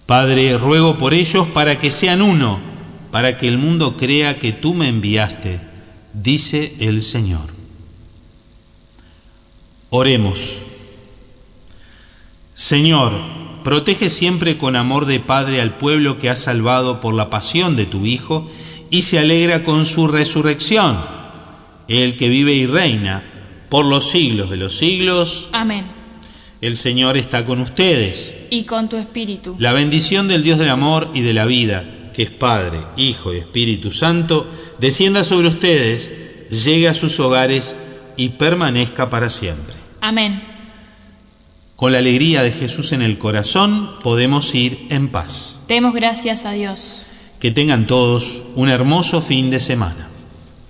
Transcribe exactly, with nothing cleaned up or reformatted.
Padre, ruego por ellos para que sean uno, para que el mundo crea que tú me enviaste, dice el Señor. Oremos. Señor, protege siempre con amor de Padre al pueblo que has salvado por la pasión de tu Hijo y se alegra con su resurrección, el que vive y reina por los siglos de los siglos. Amén. El Señor está con ustedes. Y con tu espíritu. La bendición del Dios del amor y de la vida, que es Padre, Hijo y Espíritu Santo, descienda sobre ustedes, llegue a sus hogares y permanezca para siempre. Amén. Con la alegría de Jesús en el corazón, podemos ir en paz. Demos gracias a Dios. Que tengan todos un hermoso fin de semana.